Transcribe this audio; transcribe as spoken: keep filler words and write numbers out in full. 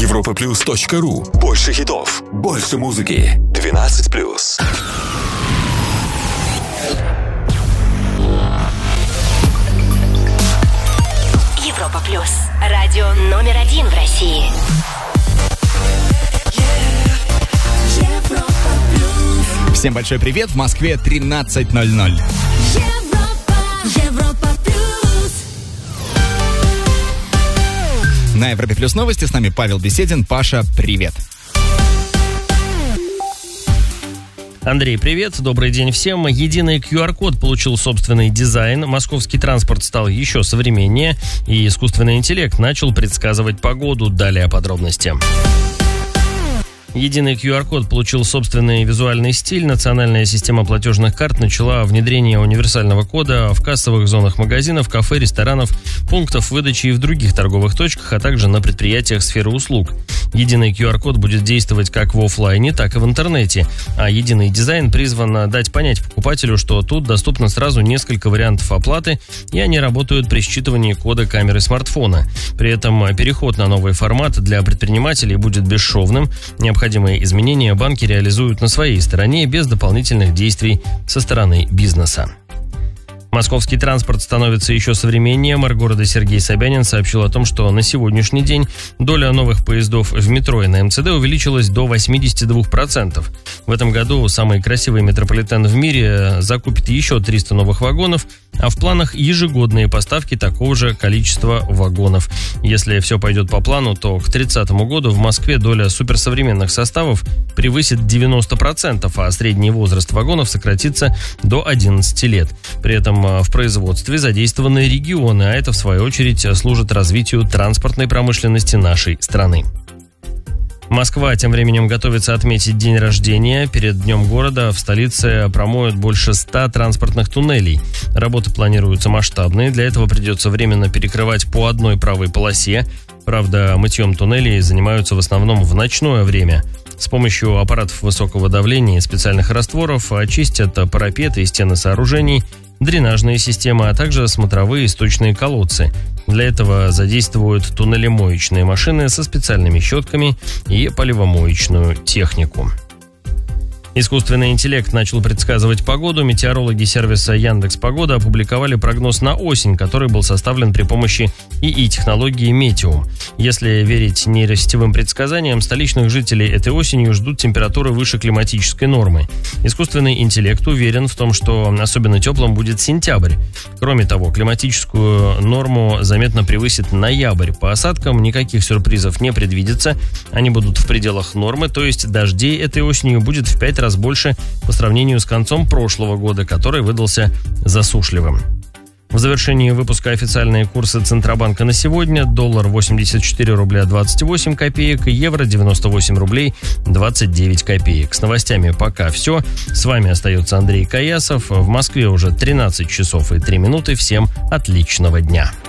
европа плюс точка ру. Больше хитов, больше музыки. двенадцать плюс. Европа плюс. Радио номер один в России. Всем большой привет. В Москве тринадцать ноль ноль. Европа, Европа плюс. На Европе плюс новости. С нами Павел Беседин. Паша, привет. Андрей, привет, добрый день всем. Единый ку ар-код получил собственный дизайн, московский транспорт стал еще современнее, и искусственный интеллект начал предсказывать погоду. Далее подробности. Единый ку ар-код получил собственный визуальный стиль. Национальная система платежных карт начала внедрение универсального кода в кассовых зонах магазинов, кафе, ресторанов, пунктов выдачи и в других торговых точках, а также на предприятиях сферы услуг. Единый ку ар-код будет действовать как в офлайне, так и в интернете, а единый дизайн призван дать понять покупателю, что тут доступно сразу несколько вариантов оплаты, и они работают при считывании кода камеры смартфона. При этом переход на новый формат для предпринимателей будет бесшовным. Необходимые изменения банки реализуют на своей стороне без дополнительных действий со стороны бизнеса. Московский транспорт становится еще современнее. Мэр города Сергей Собянин сообщил о том, что на сегодняшний день доля новых поездов в метро и на эм цэ дэ увеличилась до восемьдесят два процента. В этом году самый красивый метрополитен в мире закупит еще триста новых вагонов, а в планах ежегодные поставки такого же количества вагонов. Если все пойдет по плану, то к тридцатому году в Москве доля суперсовременных составов превысит девяносто процентов, а средний возраст вагонов сократится до одиннадцати лет. При этом в производстве задействованы регионы, а это, в свою очередь, служит развитию транспортной промышленности нашей страны. Москва тем временем готовится отметить день рождения. Перед Днем города в столице промоют больше ста транспортных туннелей. Работы планируются масштабные. Для этого придется временно перекрывать по одной правой полосе. Правда, мытьем туннелей занимаются в основном в ночное время. С помощью аппаратов высокого давления и специальных растворов очистят парапеты и стены сооружений, дренажные системы, а также смотровые и сточные колодцы. Для этого задействуют туннелемоечные машины со специальными щетками и поливомоечную технику. Искусственный интеллект начал предсказывать погоду. Метеорологи сервиса Яндекс.Погода опубликовали прогноз на осень, который был составлен при помощи и и-технологии Метеум. Если верить нейросетевым предсказаниям, столичных жителей этой осенью ждут температуры выше климатической нормы. Искусственный интеллект уверен в том, что особенно теплым будет сентябрь. Кроме того, климатическую норму заметно превысит ноябрь. По осадкам никаких сюрпризов не предвидится. Они будут в пределах нормы, то есть дождей этой осенью будет в пять раз больше по сравнению с концом прошлого года, который выдался засушливым. В завершении выпуска официальные курсы Центробанка на сегодня. Доллар восемьдесят четыре рубля двадцать восемь копеек, евро девяносто восемь рублей двадцать девять копеек. С новостями пока все. С вами остается Андрей Каясов. В Москве уже тринадцать часов и три минуты. Всем отличного дня.